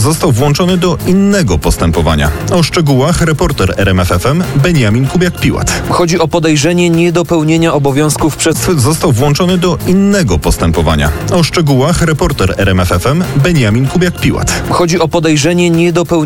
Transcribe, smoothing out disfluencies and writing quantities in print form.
został włączony do innego postępowania. O szczegółach reporter RMF FM Beniamin Kubiak-Piłat. Chodzi o podejrzenie niedopełnienia obowiązków przez... Został włączony do innego postępowania. O szczegółach reporter RMF FM Beniamin Kubiak-Piłat. Chodzi o podejrzenie niedopełnienia